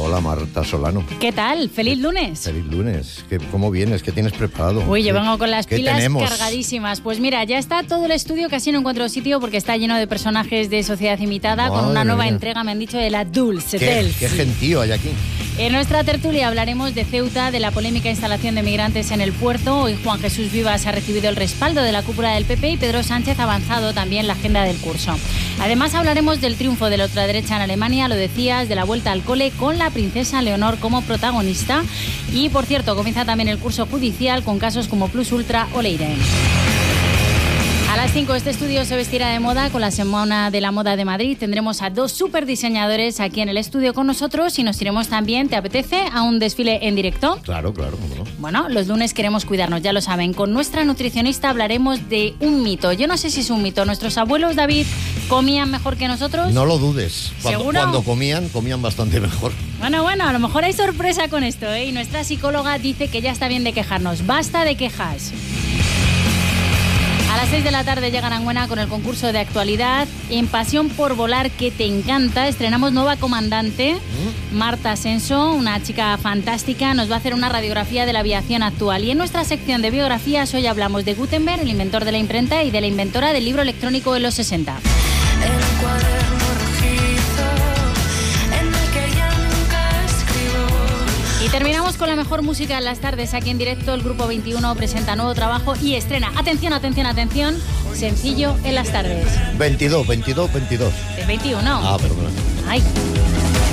Hola, Marta Solano. ¿Qué tal? ¡Feliz lunes! Feliz lunes. ¿Cómo vienes? ¿Qué tienes preparado? Uy, yo vengo con las pilas tenemos? Cargadísimas. Pues mira, ya está todo el estudio, casi no encuentro sitio porque está lleno de personajes de Sociedad Imitada. Madre con una nueva mía. entrega, me han dicho, de la Dulce ¿Qué Tales. gentío hay aquí? En nuestra tertulia hablaremos de Ceuta, de la polémica instalación de migrantes en el puerto. Hoy Juan Jesús Vivas ha recibido el respaldo de la cúpula del PP y Pedro Sánchez ha avanzado también la agenda del curso. Además hablaremos del triunfo de la ultraderecha en Alemania, lo decías, de la vuelta al cole con la princesa Leonor como protagonista. Y, por cierto, comienza también el curso judicial con casos como Plus Ultra o Leire. A las 5 este estudio se vestirá de moda con la Semana de la Moda de Madrid. Tendremos a 2 superdiseñadores aquí en el estudio con nosotros y nos iremos también, ¿te apetece?, a un desfile en directo. Claro, cómo no. Bueno, los lunes queremos cuidarnos, ya lo saben. Con nuestra nutricionista hablaremos de un mito. Yo no sé si es un mito. ¿Nuestros abuelos, David, comían mejor que nosotros? No lo dudes. ¿Seguro? Cuando comían bastante mejor. Bueno, a lo mejor hay sorpresa con esto, ¿eh? Y nuestra psicóloga dice que ya está bien de quejarnos. Basta de quejas. A las 6 de la tarde llega Aranguena con el concurso de actualidad. En Pasión por Volar, que te encanta, estrenamos nueva comandante, Marta Ascenso, una chica fantástica. Nos va a hacer una radiografía de la aviación actual. Y en nuestra sección de biografías hoy hablamos de Gutenberg, el inventor de la imprenta, y de la inventora del libro electrónico en los 60. El cuaderno rojizo en el que ya nunca escribo. Y terminamos con la mejor música en las tardes. Aquí en directo el Grupo 21 presenta nuevo trabajo y estrena, atención, sencillo en las tardes. 22. ¿Es 21? Ah, perdona. Ay.